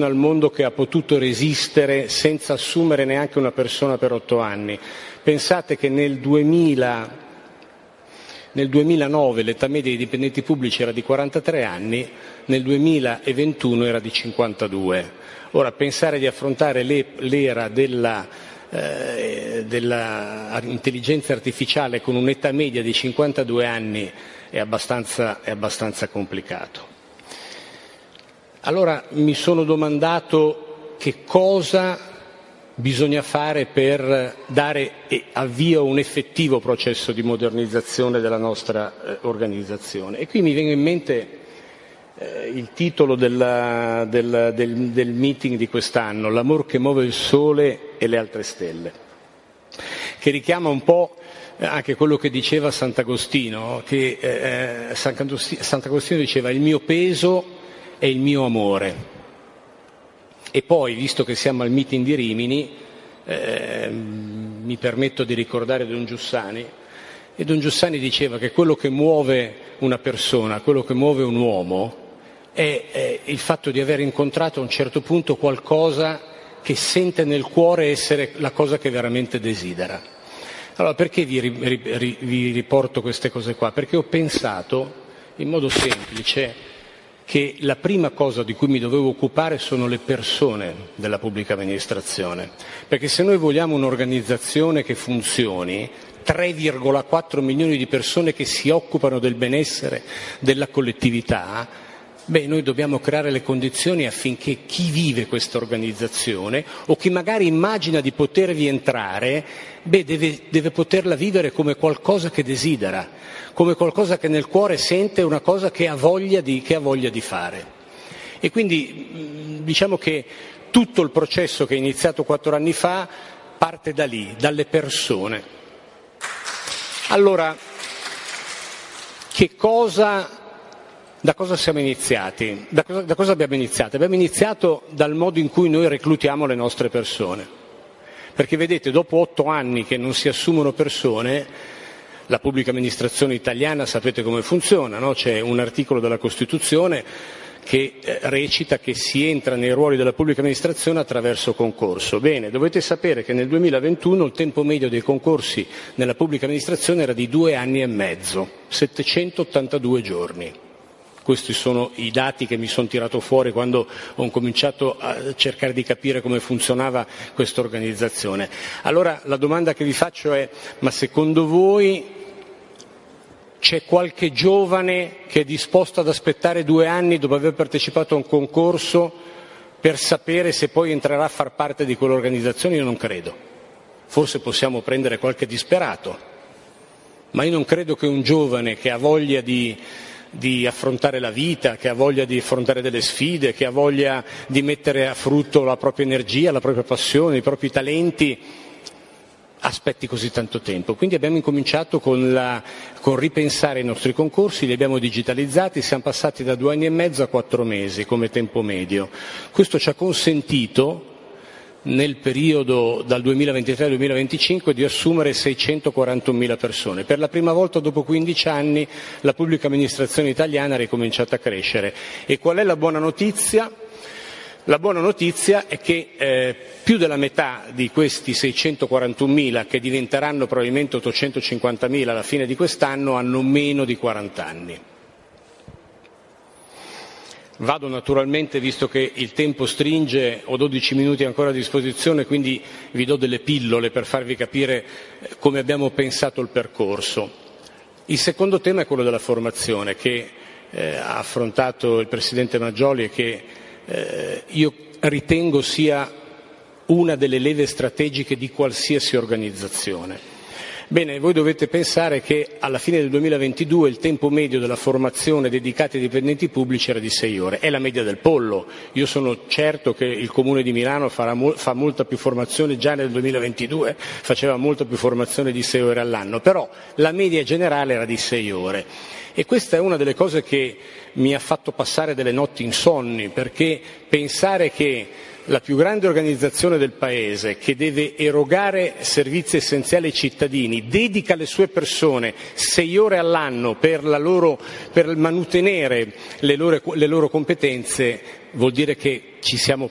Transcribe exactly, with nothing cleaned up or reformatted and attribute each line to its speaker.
Speaker 1: al mondo che ha potuto resistere senza assumere neanche una persona per otto anni. Pensate che nel duemila, nel duemilanove l'età media dei dipendenti pubblici era di quarantatré anni, nel duemilaventuno era di cinquantadue. Ora, pensare di affrontare l'era della, eh, della intelligenza artificiale con un'età media di cinquantadue anni è abbastanza, è abbastanza complicato. Allora mi sono domandato che cosa bisogna fare per dare avvio a un effettivo processo di modernizzazione della nostra eh, organizzazione. E qui mi viene in mente eh, il titolo della, del, del, del meeting di quest'anno, L'amor che muove il sole e le altre stelle, che richiama un po' anche quello che diceva Sant'Agostino, che eh, Sant'Agostino diceva: il mio peso è il mio amore. E poi, visto che siamo al meeting di Rimini, eh, mi permetto di ricordare Don Giussani, e Don Giussani diceva che quello che muove una persona, quello che muove un uomo, è, è il fatto di aver incontrato a un certo punto qualcosa che sente nel cuore essere la cosa che veramente desidera. Allora, perché vi, ri, vi riporto queste cose qua? Perché ho pensato, in modo semplice, che la prima cosa di cui mi dovevo occupare sono le persone della pubblica amministrazione, perché se noi vogliamo un'organizzazione che funzioni, tre virgola quattro milioni di persone che si occupano del benessere della collettività, beh, noi dobbiamo creare le condizioni affinché chi vive questa organizzazione o chi magari immagina di potervi entrare, beh, deve, deve poterla vivere come qualcosa che desidera, come qualcosa che nel cuore sente, una cosa che ha voglia di, che ha voglia di fare. E quindi diciamo che tutto il processo che è iniziato quattro anni fa parte da lì, dalle persone. Allora, che cosa... Da cosa siamo iniziati? Da cosa, da cosa abbiamo iniziato? Abbiamo iniziato dal modo in cui noi reclutiamo le nostre persone. Perché vedete, dopo otto anni che non si assumono persone, la pubblica amministrazione italiana sapete come funziona, no? C'è un articolo della Costituzione che eh, recita che si entra nei ruoli della pubblica amministrazione attraverso concorso. Bene, dovete sapere che nel duemilaventuno il tempo medio dei concorsi nella pubblica amministrazione era di due anni e mezzo, settecentottantadue giorni. Questi sono i dati che mi sono tirato fuori quando ho cominciato a cercare di capire come funzionava questa organizzazione. Allora la domanda che vi faccio è: ma secondo voi c'è qualche giovane che è disposto ad aspettare due anni dopo aver partecipato a un concorso per sapere se poi entrerà a far parte di quell'organizzazione? Io non credo. Forse possiamo prendere qualche disperato, ma io non credo che un giovane che ha voglia di di affrontare la vita, che ha voglia di affrontare delle sfide, che ha voglia di mettere a frutto la propria energia, la propria passione, i propri talenti, aspetti così tanto tempo. Quindi abbiamo incominciato con, la, con ripensare i nostri concorsi, li abbiamo digitalizzati, siamo passati da due anni e mezzo a quattro mesi come tempo medio. Questo ci ha consentito, nel periodo dal duemilaventitré al duemilaventicinque, di assumere seicentoquarantunomila persone. Per la prima volta dopo quindici anni la pubblica amministrazione italiana ha ricominciato a crescere. E qual è la buona notizia? La buona notizia è che eh, più della metà di questi seicentoquarantunomila, che diventeranno probabilmente ottocentocinquantamila alla fine di quest'anno, hanno meno di quaranta anni. Vado naturalmente, visto che il tempo stringe, ho dodici minuti ancora a disposizione, quindi vi do delle pillole per farvi capire come abbiamo pensato il percorso. Il secondo tema è quello della formazione, che eh, ha affrontato il Presidente Maggioli e che eh, io ritengo sia una delle leve strategiche di qualsiasi organizzazione. Bene, voi dovete pensare che alla fine del duemilaventidue il tempo medio della formazione dedicata ai dipendenti pubblici era di sei ore, è la media del pollo. Io sono certo che il Comune di Milano farà, fa molta più formazione, già nel duemilaventidue faceva molta più formazione di sei ore all'anno, però la media generale era di sei ore. E questa è una delle cose che mi ha fatto passare delle notti insonni, perché pensare che la più grande organizzazione del Paese, che deve erogare servizi essenziali ai cittadini, dedica le sue persone sei ore all'anno per, la loro, per manutenere le loro, le loro competenze, vuol dire che ci siamo